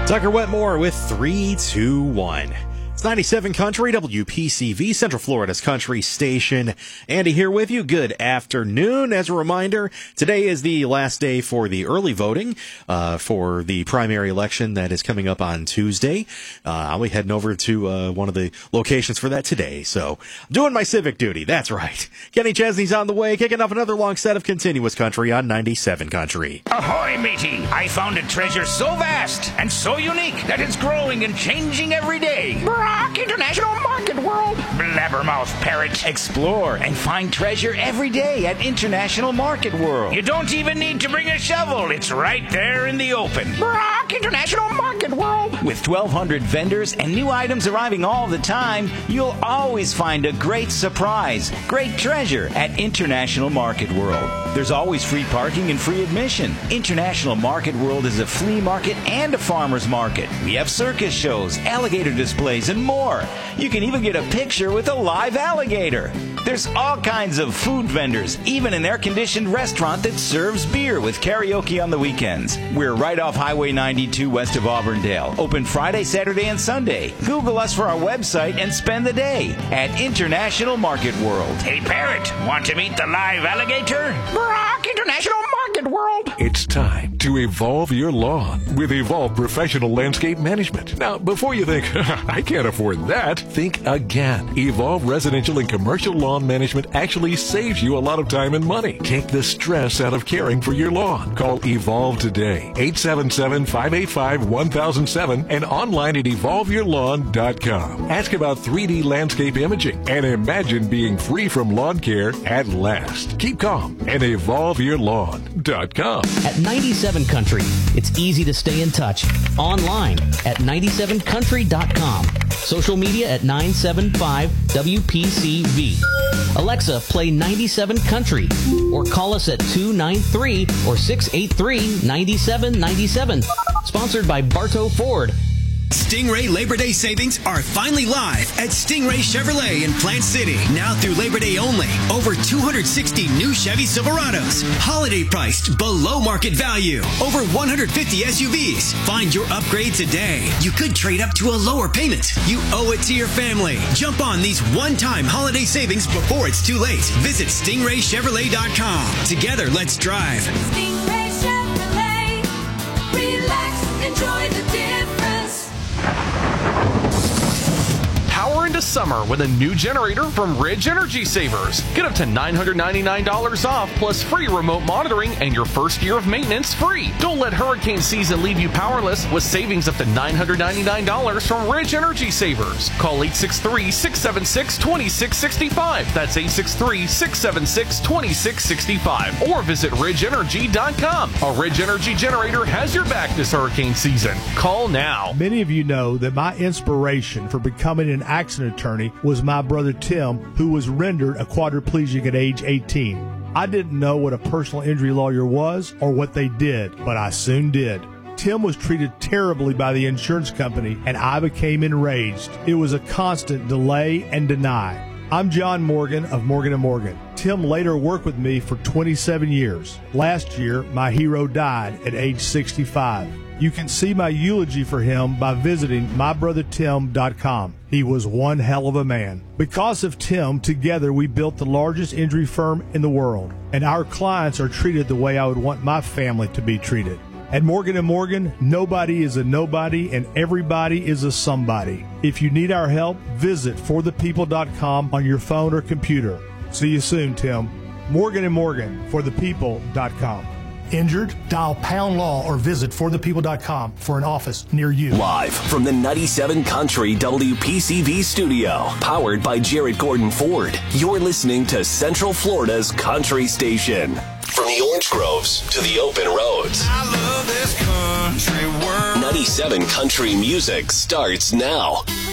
Tucker Wetmore with 3-2-1. It's 97 Country, WPCV, Central Florida's country station. Andy here with you. Good afternoon. As a reminder, today is the last day for the early voting for the primary election that is coming up on Tuesday. I'll be heading over to one of the locations for that today. So, doing my civic duty. That's right. Kenny Chesney's on the way, kicking off another long set of continuous country on 97 Country. Ahoy, matey! I found a treasure so vast and so unique that it's growing and changing every day. International Market World. Blabbermouth parrot. Explore and find treasure every day at International Market World. You don't even need to bring a shovel. It's right there in the open. International Market World. With 1,200 vendors and new items arriving all the time, you'll always find a great surprise, great treasure at International Market World. There's always free parking and free admission. International Market World is a flea market and a farmer's market. We have circus shows, alligator displays, and more. You can even get a picture with a live alligator. There's all kinds of food vendors, even an air-conditioned restaurant that serves beer with karaoke on the weekends. We're right off Highway 92 west of Auburndale. Open Friday, Saturday, and Sunday. Google us for our website and spend the day at International Market World. Hey, parrot, want to meet the live alligator? International Market World. It's time to evolve your lawn with Evolve Professional Landscape Management. Now, before you think, I can't afford that, think again. Evolve Residential and Commercial Lawn Management actually saves you a lot of time and money. Take the stress out of caring for your lawn. Call Evolve today, 877-585-1007 and online at evolveyourlawn.com. Ask about 3D landscape imaging and imagine being free from lawn care at last. Keep calm and evolveyourlawn.com. At 97 Country, it's easy to stay in touch. Online at 97country.com. Social media at 975 WPCV. Alexa, play 97 Country or call us at 293 or 683 9797. Sponsored by Bartow Ford. Stingray Labor Day savings are finally live at Stingray Chevrolet in Plant City. Now through Labor Day only. Over 260 new Chevy Silverados. Holiday priced below market value. Over 150 SUVs. Find your upgrade today. You could trade up to a lower payment. You owe it to your family. Jump on these one-time holiday savings before it's too late. Visit StingrayChevrolet.com. Together, let's drive. Stingray Chevrolet. Relax, enjoy the difference. Power into summer with a new generator from Ridge Energy Savers. Get up to $999 off plus free remote monitoring and your first year of maintenance free. Don't let hurricane season leave you powerless with savings up to $999 from Ridge Energy Savers. Call 863-676-2665. That's 863-676-2665. Or visit ridgeenergy.com. A Ridge Energy generator has your back this hurricane season. Call now. Many of you know that my inspiration for becoming an accident attorney was my brother Tim, who was rendered a quadriplegic at age 18. I didn't know what a personal injury lawyer was or what they did, but I soon did. Tim was treated terribly by the insurance company, and I became enraged. It was a constant delay and deny. I'm John Morgan of Morgan & Morgan. Tim later worked with me for 27 years. Last year, my hero died at age 65. You can see my eulogy for him by visiting mybrothertim.com. He was one hell of a man. Because of Tim, together we built the largest injury firm in the world, and our clients are treated the way I would want my family to be treated. At Morgan & Morgan, nobody is a nobody and everybody is a somebody. If you need our help, visit forthepeople.com on your phone or computer. See you soon, Tim. Morgan & Morgan, forthepeople.com. Injured? Dial Pound Law or visit forthepeople.com for an office near you. Live from the 97 Country WPCV studio, powered by Jared Gordon Ford. You're listening to Central Florida's country station. From the orange groves to the open roads. I love this country world. 97 Country music starts now.